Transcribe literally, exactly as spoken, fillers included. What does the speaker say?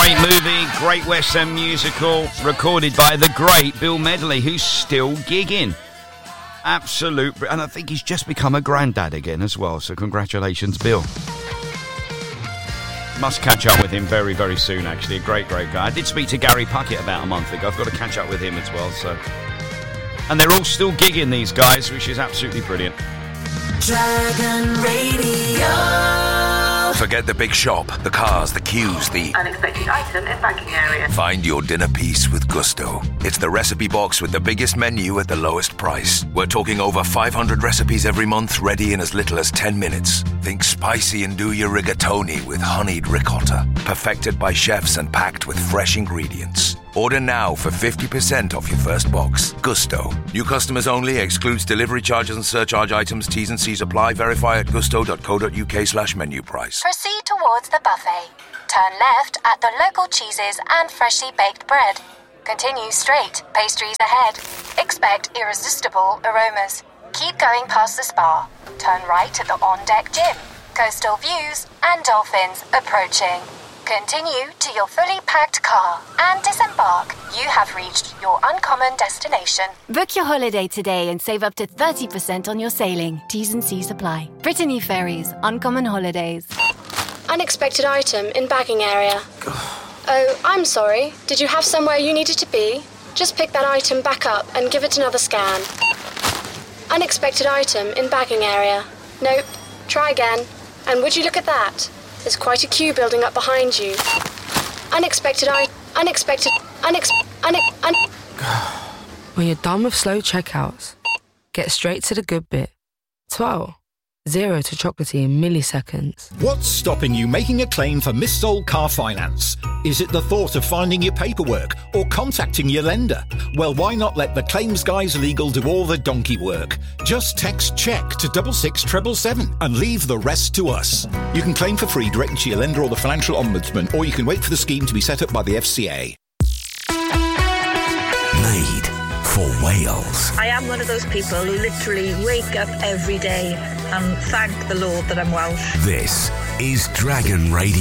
Great movie, great West End musical, recorded by the great Bill Medley, who's still gigging. Absolute, and I think he's just become a granddad again as well, so congratulations, Bill. Must catch up with him very, very soon, actually. A great, great guy. I did speak to Gary Puckett about a month ago. I've got to catch up with him as well, so. And they're all still gigging, these guys, which is absolutely brilliant. Dragon Radio. Forget the big shop, the cars, the queues, the unexpected item in banking area. Find your dinner piece with Gusto. It's the recipe box with the biggest menu at the lowest price. We're talking over five hundred recipes every month, ready in as little as ten minutes. Think spicy and do your rigatoni with honeyed ricotta. Perfected by chefs and packed with fresh ingredients. Order now for fifty percent off your first box. Gusto. New customers only. Excludes delivery charges and surcharge items. T's and C's apply. Verify at gusto.co.uk slash menu price. Proceed towards the buffet. Turn left at the local cheeses and freshly baked bread. Continue straight. Pastries ahead. Expect irresistible aromas. Keep going past the spa. Turn right at the on-deck gym. Coastal views and dolphins approaching. Continue to your fully packed car and disembark. You have reached your uncommon destination. Book your holiday today and save up to thirty percent on your sailing. T's and C's apply. Brittany Ferries, Uncommon Holidays. Unexpected item in bagging area. Oh, I'm sorry. Did you have somewhere you needed to be? Just pick that item back up and give it another scan. Unexpected item in bagging area. Nope. Try again. And would you look at that? There's quite a queue building up behind you. Unexpected I... Unexpected... Unex... Une... Un... When you're done with slow checkouts, get straight to the good bit. twelve. Zero to chocolatey in milliseconds. What's stopping you making a claim for missold car finance? Is it the thought of finding your paperwork or contacting your lender? Well, why not let the Claims Guys Legal do all the donkey work? Just text CHECK to double six seven seven and leave the rest to us. You can claim for free directly to your lender or the Financial Ombudsman, or you can wait for the scheme to be set up by the F C A. Made for Wales. I am one of those people who literally wake up every day and thank the Lord that I'm Welsh. This is Dragon Radio.